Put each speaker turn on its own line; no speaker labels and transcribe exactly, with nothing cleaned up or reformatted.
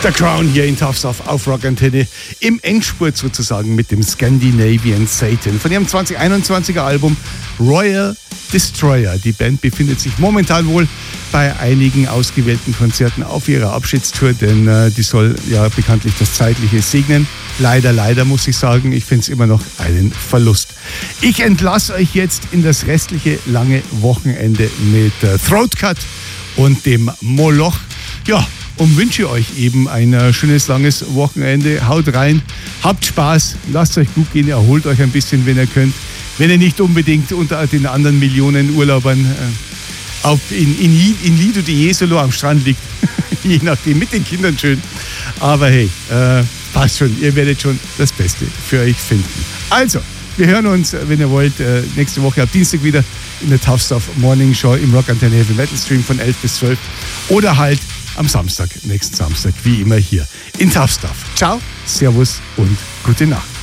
der Crown hier in Tough Stuff auf Rockantenne im Endspurt sozusagen mit dem Scandinavian Satan von ihrem zwanzig einundzwanziger Album Royal Destroyer. Die Band befindet sich momentan wohl bei einigen ausgewählten Konzerten auf ihrer Abschiedstour, denn äh, die soll ja bekanntlich das Zeitliche segnen. Leider, leider muss ich sagen, ich finde es immer noch einen Verlust. Ich entlasse euch jetzt in das restliche lange Wochenende mit äh, Throatcut und dem Moloch. Ja, und wünsche euch eben ein äh, schönes, langes Wochenende. Haut rein, habt Spaß, lasst euch gut gehen, erholt euch ein bisschen, wenn ihr könnt. Wenn ihr nicht unbedingt unter den anderen Millionen Urlaubern äh, auf, in, in, in Lido di Jesolo am Strand liegt. Je nachdem, mit den Kindern schön. Aber hey, äh, passt schon, ihr werdet schon das Beste für euch finden. Also, wir hören uns, wenn ihr wollt, äh, nächste Woche ab Dienstag wieder in der Tough Stuff Morning Show im Rockantenne Heavy Metal Stream von elf bis zwölf. Oder halt am Samstag, nächsten Samstag, wie immer hier in Tough Stuff. Ciao, Servus und gute Nacht.